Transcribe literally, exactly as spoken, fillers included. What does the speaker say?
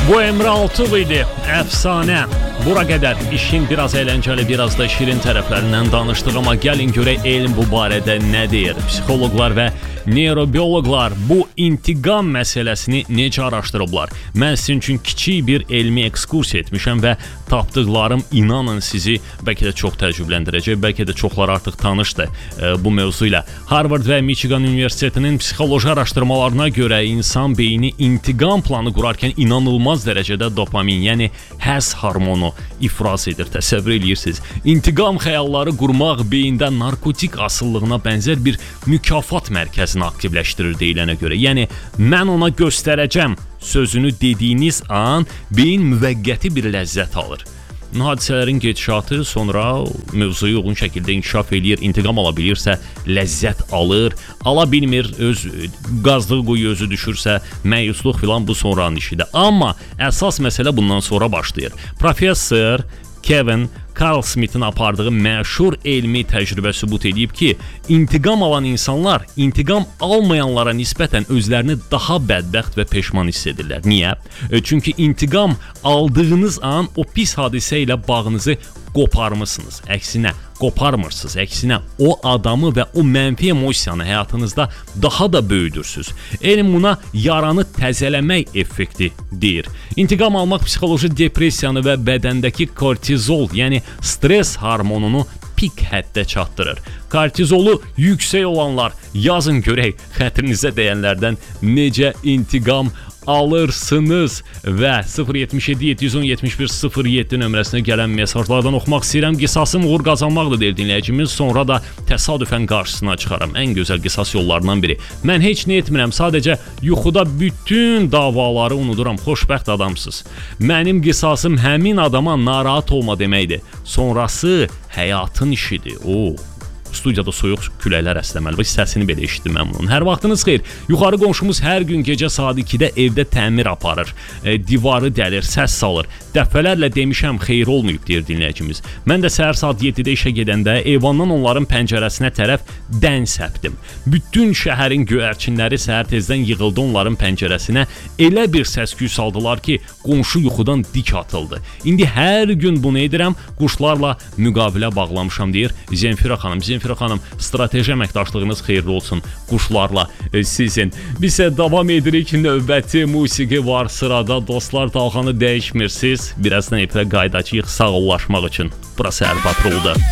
Bu Emre Altuğ idi, əfsanə. Bura qədər işin biraz əyləncəli, biraz da şirin tərəflərindən danışdıq, amma gəlin görək elm bu barədə nə deyir? Psixoloqlar və neyrobioloqlar bu intiqam məsələsini necə araşdırıblar? Mən sizin üçün kiçik bir elmi ekskursiya etmişəm və tapdıqlarım inanın sizi bəlkə də çox təəccübləndirəcək, bəlkə də çoxlar artıq tanışdır e, bu mövzu ilə. Harvard və Michigan Universitetinin psixoloji araşdırmalarına görə insan beyni intiqam planı qurarkən inanılmaz dərəcədə dopamin, yəni həzz hormonu ifraz edir. Təsəvvür edirsiniz. İntiqam xəyalları qurmaq beyində narkotik asıllığına bənzər bir mükafat mərkəzini aktivləşdirir deyilənə görə. Yəni mən ona göstərəcəm sözünü dediyiniz an beyin müvəqqəti bir ləzzət alır. Hadisələrin gedişatı sonra mövzuya uyğun şəkildə inkişaf eləyir, intiqam ala bilirsə ləzzət alır, ala bilmir, öz qazdığı quyu özü düşürsə məyusluq filan bu sonranın işidir. Amma əsas məsələ bundan sonra başlayır. Professor Kevin Carl Smith'in apardığı məşhur elmi təcrübə sübut edib ki, intiqam alan insanlar intiqam almayanlara nisbətən özlərini daha bədbəxt və peşman hiss edirlər. Niyə? Çünki intiqam aldığınız an o pis hadisə ilə bağınızı qoparmısınız. Əksinə, qoparmırsınız. Əksinə, o adamı və o mənfi emosiyanı həyatınızda daha da böyüdürsünüz. Elm buna yaranı təzələmək effekti deyir. İntiqam almaq psixoloji depressiyanı və bədəndəki kortizol, yəni stres hormonunu pik həddə çatdırır. Kortizolu yüksək olanlar yazın görək xətrinizə dəyənlərdən necə intiqam alırsınız və sıfır yetmiş yeddi yeddi yüz on yetmiş bir sıfır yeddi nömrəsinə gələn mesajlardan oxumaq istəyirəm. Qisasım uğur qazanmaqdır deyir dinləyicimiz. Sonra da təsadüfən qarşısına çıxaram. Ən gözəl qisas yollarından biri. Mən heç nə etmirəm, sadəcə yuxuda bütün davaları unuduram. Xoşbəxt adamsınız. Mənim qisasım həmin adama narahat olma deməkdir. Sonrası həyatın işidir. O studiyada soyuq küləklər əsləməli. Bu səsini belə eşitdim mən bunun. Hər vaxtınız xeyir. Yuxarı qonşumuz hər gün gecə saat ikidə evdə təmir aparır. E, divarı dəlir, səs salır. Dəfələrlə demişəm, xeyir olmayıb deyir dinləyicimiz. Mən də səhər saat yeddidə işə gedəndə eyvandan onların pəncərəsinə tərəf dən səpdim. Bütün şəhərin göyərçinləri səhər tezdən yığıldı onların pəncərəsinə. Elə bir səs-küy saldılar ki, qonşu yuxudan dik atıldı. İndi hər gün bunu edirəm, quşlarla müqavilə bağlamışam deyir Zemfira xanım. Zemfira xanım, strateji əməkdaşlığınız xeyirli olsun quşlarla e, sizin. Biz isə davam edirik. Növbəti musiqi var sırada. Dostlar, dalğanı dəyişmirsiniz. Birazdan efirə qaydacağıq sağollaşmaq üçün. Burası Əl Patrolda.